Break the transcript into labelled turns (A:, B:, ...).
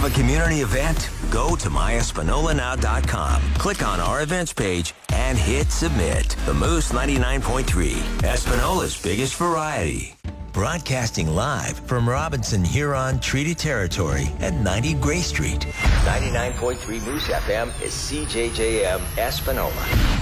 A: a community event? Go to myespinolanow.com, click on our events page, and hit submit. The Moose 99.3, Espinola's biggest variety. Broadcasting live from Robinson Huron Treaty Territory at 90 Gray Street. 99.3 Moose FM is CJJM Espinola.